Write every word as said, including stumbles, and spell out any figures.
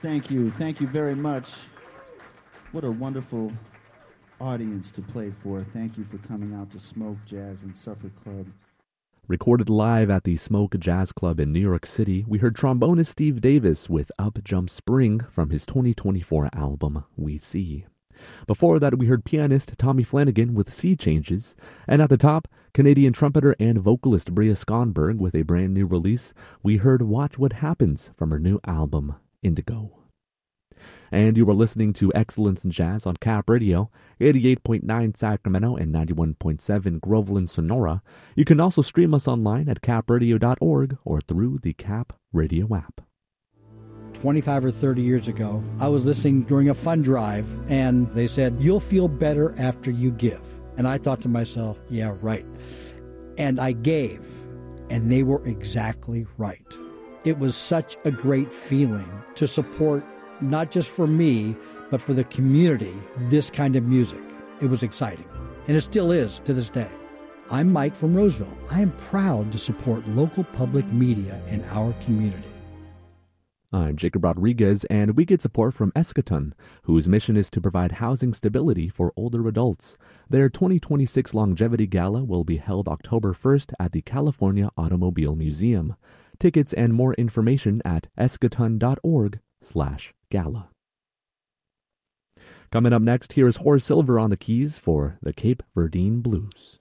Thank you. Thank you very much. What a wonderful audience to play for. Thank you for coming out to Smoke Jazz and Supper Club. Recorded live at the Smoke Jazz Club in New York City, we heard trombonist Steve Davis with Up Jump Spring from his twenty twenty-four album, We See. Before that, we heard pianist Tommy Flanagan with Sea Changes, and at the top, Canadian trumpeter and vocalist Bria Skonberg with a brand new release. We heard Watch What Happens from her new album, Indigo. And you were listening to Excellence in Jazz on Cap Radio, eighty-eight point nine Sacramento and ninety-one point seven Groveland, Sonora. You can also stream us online at cap radio dot org or through the Cap Radio app. twenty-five or thirty years ago, I was listening during a fund drive, and they said, you'll feel better after you give. And I thought to myself, yeah, right. And I gave, and they were exactly right. It was such a great feeling to support, not just for me, but for the community, this kind of music. It was exciting, and it still is to this day. I'm Mike from Roseville. I am proud to support local public media in our community. I'm Jacob Rodriguez, and we get support from Eschaton, whose mission is to provide housing stability for older adults. Their twenty twenty-six Longevity Gala will be held October first at the California Automobile Museum. Tickets and more information at eschaton dot org slash gala. Coming up next, here is Horace Silver on the keys for the Cape Verdean Blues.